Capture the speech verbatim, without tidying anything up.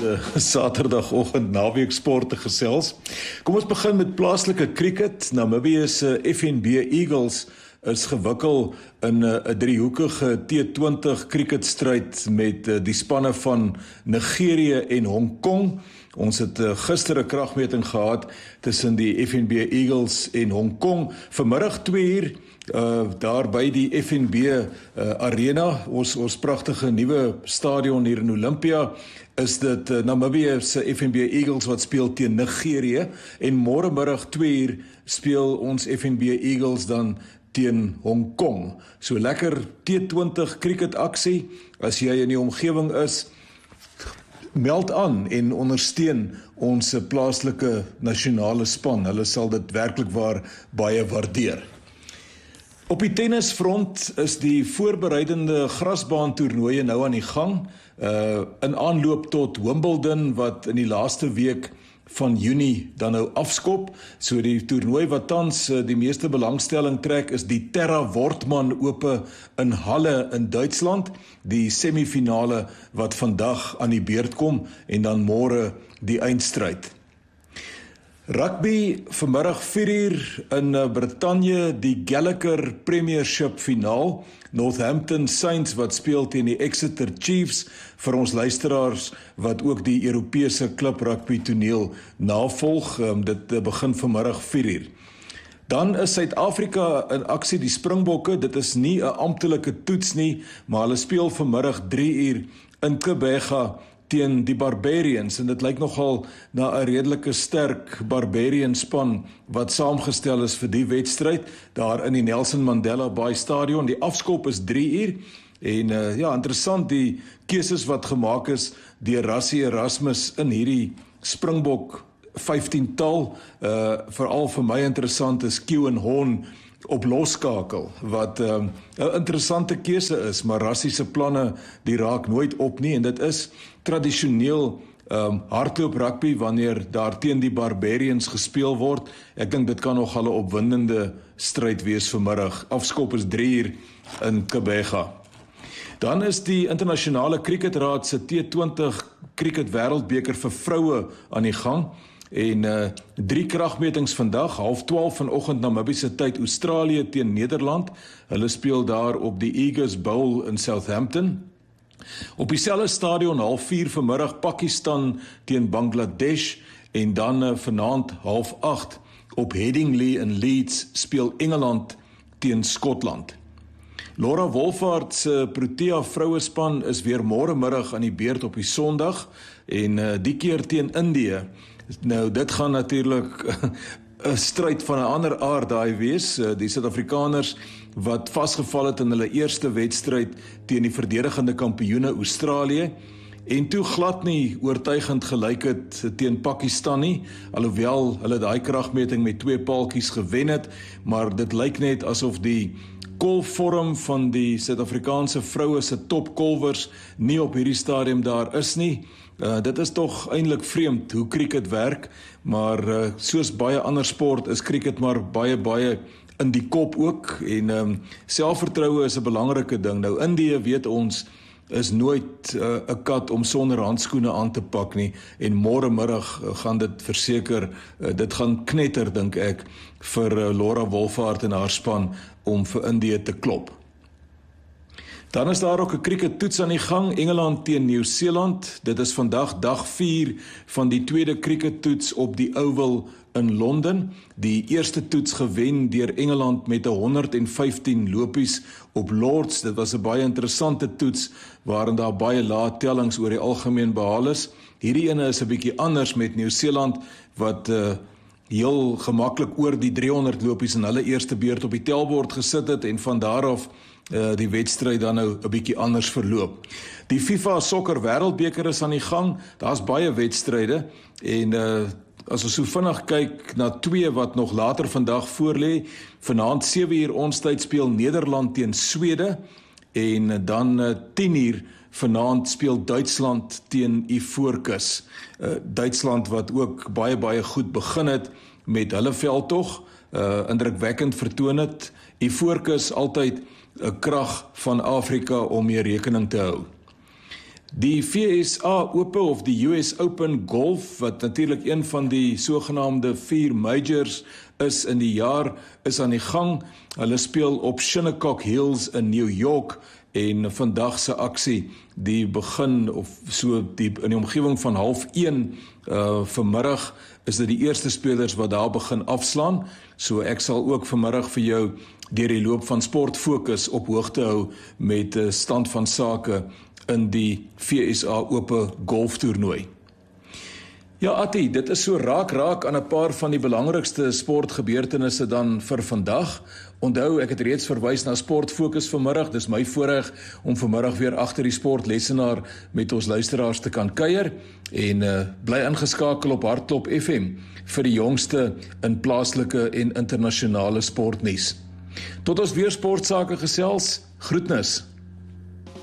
uh, Saterdagoggend naweeksport te gesels. Kom ons begin met plaaslike cricket. Namibië se F N B Eagles is gewikkel in 'n uh, driehoekige T twintig cricketstryd met uh, die spanne van Nigerië en Hong Kong. Ons het uh, gister 'n kragmeting gehad tussen die F N B Eagles en Hong Kong. Vanmiddag twee uur uh, daar by die F N B uh, Arena, ons ons pragtige nuwe stadion hier in Olympia, is dit uh, Namibië se F N B Eagles wat speel teen Nigerië, en môre middag twee uur speel ons F N B Eagles dan teen Hong Kong. So lekker T twintig cricket aksie. As jy in die omgewing is, meld aan en ondersteun ons plaaslike nasionale span. Hulle sal dit werklik waar baie waardeer. Op die tennisfront is die voorbereidende grasbaantoernooie nou aan die gang, uh, in aanloop tot Wimbledon wat in die laaste week van Junie dan nou afskop. So die toernooi wat tans uh, die meeste belangstelling trek is die Terra Wortmann Ope in Halle in Duitsland, die semifinale wat vandag aan die beurt kom en dan môre die eindstryd. Rugby vanmiddag vier uur in Brittanje, die Gallagher Premiership finaal, Northampton Saints wat speel teen die Exeter Chiefs, vir ons luisteraars wat ook die Europese klub rugby toneel navolg. Um, dit begin vanmiddag vier uur. Dan is Suid-Afrika in aksie, die Springbokke. Dit is nie 'n amptelike toets nie, maar hulle speel vanmiddag drie uur in Kebega teen die Barbarians, en dit lyk nogal na 'n redelike sterk Barbarian span wat saamgestel is vir die wedstryd daar in die Nelson Mandela Bay Stadion. Die afskop is drie uur en uh, ja, interessant die keuses wat gemaak is deur Rassie Erasmus in hierdie Springbok vyftien-tal. Uh, veral vir my interessant is Kewan Horn op loskakel, wat 'n um, interessante keuse is, maar Rassie se planne die raak nooit op nie, en dit is tradisioneel um, hardloop rugby wanneer daar teen die Barbarians gespeel word. Ek dink dit kan nog 'n opwindende stryd wees vanmiddag. Afskop is drie uur in Kebega. Dan is die internasionale cricketraad se T twintig cricket wêreldbeker vir vroue aan die gang. En uh, drie kragmetings vandag, half twaalf vanoggend Namibiese tyd, Australië teen Nederland. Hulle speel daar op die Eagles Bowl in Southampton. Op dieselfde stadion half vier vanmiddag Pakistan teen Bangladesh, en dan uh, vanaand half agt op Headingley in Leeds speel Engeland teen Skotland. Laura Wolvaardt se Protea vrouespan is weer môre middag aan die beurt op die Sondag, en uh, die keer teen Indië. Nou, dit gaan natuurlik 'n stryd van 'n ander aard daai wees. Die Suid-Afrikaners wat vasgeval het in hulle eerste wedstryd teen die verdedigende kampioene Australië, en toe glad nie oortuigend gelyk het teen Pakistan nie, alhoewel hulle daai kragmeting met twee paaltjies gewen het, maar dit lyk net asof die kolvorm van die Suid-Afrikaanse vroue se topkolwers nie op hierdie stadium daar is nie. Uh, dit is tog eintlik vreemd hoe cricket werk, maar uh, soos baie ander sport is cricket maar baie baie in die kop ook, en um, selfvertroue is 'n belangrike ding. Nou Indië, weet ons, is nooit 'n uh, kat om sonder handskoene aan te pak nie, en môre middag uh, gaan dit verseker, uh, dit gaan knetter dink ek vir uh, Laura Wolvaardt en haar span om vir Indië te klop. Dan is daar ook 'n crickettoets aan die gang, Engeland teen Nieu-Seeland. Dit is vandag dag vier van die tweede crickettoets op die Oval in Londen. Die eerste toets gewen deur Engeland met honderd en vyftien lopies op Lords. Dit was 'n baie interessante toets waarin daar baie lae tellings oor die algemeen behaal is. Hierdie ene is 'n bietjie anders met Nieu-Seeland wat uh, heel gemaklik oor die driehonderd lopies in hulle eerste beurt op die tellbord gesit het, en van daar af Uh, die wedstryd dan nou 'n bietjie anders verloop. Die FIFA Sokker Wêreldbeker is aan die gang. Daar's baie wedstryde, en uh, as ons so vinnig kyk na twee wat nog later vandag voorlê, vanaand sewe uur ons tyd speel Nederland teen Swede, en dan uh, tien uur vanaand speel Duitsland teen Ivoorkus. Uh, Duitsland wat ook baie baie goed begin het met hulle veldtog, uh, indrukwekkend vertoon het. Ivoorkus altyd 'n krag van Afrika om mee rekening te hou. Die V S A Ope of die U S Open Golf, wat natuurlik een van die sogenaamde vier majors is in die jaar, is aan die gang. Hulle speel op Shinnecock Hills in New York en vandag se aksie, die begin of so die, in die omgewing van half een uh, vanmiddag is dit die eerste spelers wat daar begin afslaan. So ek sal ook vanmiddag vir jou deur die loop van Sport Fokus op hoogte hou met uh, stand van sake in die V S A Ope golftoernooi. Ja, Atti, dit is so raak raak aan 'n paar van die belangrikste sportgebeurtenisse dan vir vandag. Onthou, ek het reeds verwys na Sport Fokus vanmiddag. Dis my voorreg om vanmiddag weer agter die sportlesenaar met ons luisteraars te kan kuier en uh, bly ingeskakel op Hartklop F M vir die jongste in plaaslike en internasionale sportnuus. Tot ons weer sportsake gesels. Groetnis.